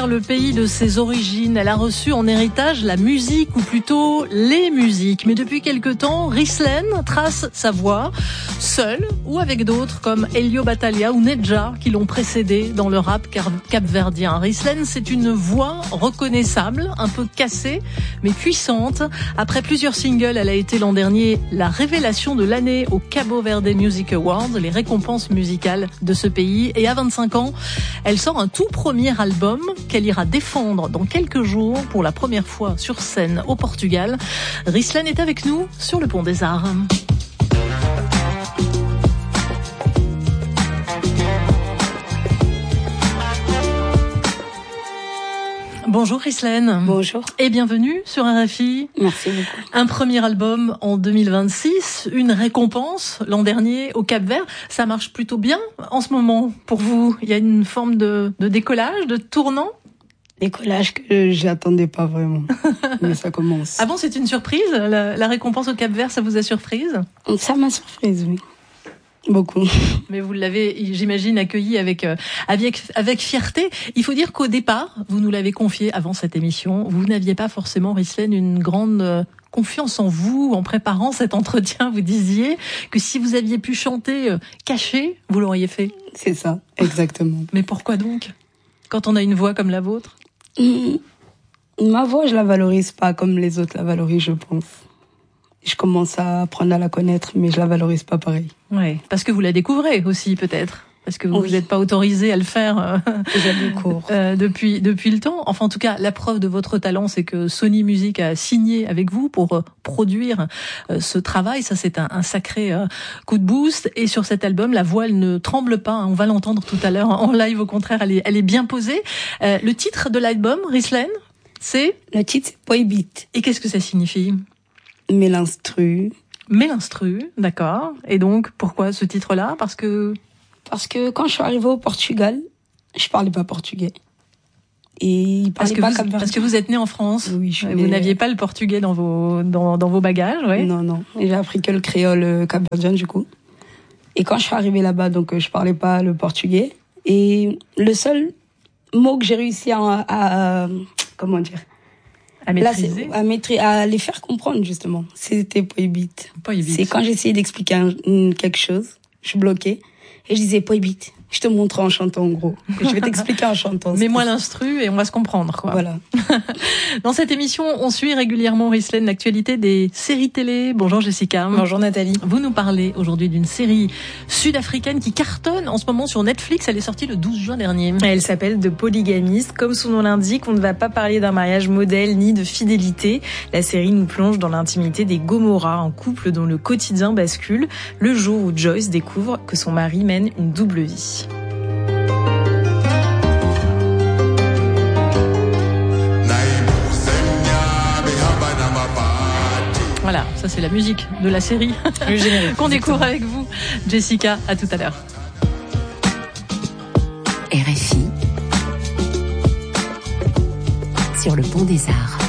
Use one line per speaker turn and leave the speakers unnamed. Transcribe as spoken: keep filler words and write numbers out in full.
vers le pays de ses origines. Elle a reçu en héritage la musique, ou plutôt les musiques. Mais depuis quelque temps, Rislen trace sa voie, seule ou avec d'autres comme Elio Battaglia ou Nedja qui l'ont précédé dans le rap capverdien. Rislen, c'est une voix reconnaissable, un peu cassée, mais puissante. Après plusieurs singles, elle a été l'an dernier la révélation de l'année au Cabo Verde Music Awards, les récompenses musicales de ce pays. Et à vingt-cinq ans, elle sort un tout premier album qu'elle ira défendre dans quelques jours pour la première fois sur scène au Portugal. Rislen est avec nous sur le Pont des Arts. Bonjour Rislen.
Bonjour.
Et bienvenue sur R F I.
Merci beaucoup.
Un premier album en deux mille vingt-six, une récompense l'an dernier au Cap-Vert. Ça marche plutôt bien en ce moment pour vous. Il y a une forme de, de décollage, de tournant.
Décollage que j'attendais pas vraiment, mais ça commence.
Ah bon, c'est une surprise? La, la récompense au Cap-Vert, ça vous a surprise?
Ça m'a surprise, oui. Beaucoup.
Mais vous l'avez, j'imagine, accueilli avec, euh, avec, avec fierté. Il faut dire qu'au départ, vous nous l'avez confié avant cette émission, vous n'aviez pas forcément, Rislen, une grande euh, confiance en vous. En préparant cet entretien, vous disiez que si vous aviez pu chanter euh, caché, vous l'auriez fait.
C'est ça, exactement.
Mais pourquoi donc? Quand on a une voix comme la vôtre?
Mmh. Ma voix, je la valorise pas comme les autres la valorisent, je pense. Je commence à apprendre à la connaître, mais je la valorise pas pareil.
Ouais, parce que vous la découvrez aussi, peut-être. Parce que vous
oui.
vous n'êtes pas autorisé à le faire euh,
euh,
depuis depuis le temps. Enfin, en tout cas, la preuve de votre talent, c'est que Sony Music a signé avec vous pour euh, produire euh, ce travail. Ça, c'est un, un sacré euh, coup de boost. Et sur cet album, la voix, elle ne tremble pas. Hein. On va l'entendre tout à l'heure en live. Au contraire, elle est, elle est bien posée. Euh, le titre de l'album, Rislen, c'est?
Le titre, c'est Boy Beat.
Et qu'est-ce que ça signifie?
Mais l'instru.
Mais l'instru, d'accord. Et donc, pourquoi ce titre-là? Parce que...
Parce que quand je suis arrivée au Portugal, je parlais pas portugais. Et ils
parce que,
pas
vous, parce que vous êtes née en France.
Oui, je suis
Vous
née...
n'aviez pas le portugais dans vos, dans, dans vos bagages, ouais.
Non, non. Et j'ai appris que le créole capverdien, du coup. Et quand je suis arrivée là-bas, donc, je parlais pas le portugais. Et le seul mot que j'ai réussi à, à, à comment dire?
À maîtriser.
Là, à, maîtriser, à les faire comprendre, justement. C'était Boy Beat. C'est quand j'essayais d'expliquer un, quelque chose, je bloquais. Et je disais, Boy Beat, je te montre en chantant, en gros. Je vais t'expliquer en chantant.
Mets-moi l'instru et on va se comprendre, quoi.
Voilà.
Dans cette émission, on suit régulièrement, Rislen, l'actualité des séries télé. Bonjour Jessica.
Bonjour Nathalie.
Vous nous parlez aujourd'hui d'une série sud-africaine qui cartonne en ce moment sur Netflix. Elle est sortie le douze juin dernier.
Elle s'appelle The Polygamist. Comme son nom l'indique, on ne va pas parler d'un mariage modèle ni de fidélité. La série nous plonge dans l'intimité des Gomorrah, un couple dont le quotidien bascule le jour où Joyce découvre que son mari mène une double vie.
Voilà, ça c'est la musique de la série qu'on découvre avec vous. Jessica, à tout à l'heure.
R F I sur le Pont des Arts.